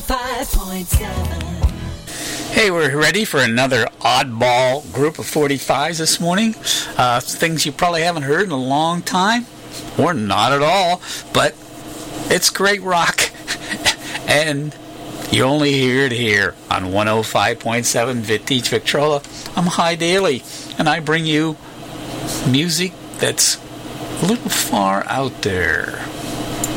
105.7. Hey, we're ready for another oddball group of 45s this morning. Things you probably haven't heard in a long time, or not at all, but it's great rock, and you only hear it here on 105.7 Vintage Victrola. I'm Hi Daly, and I bring you music that's a little far out there.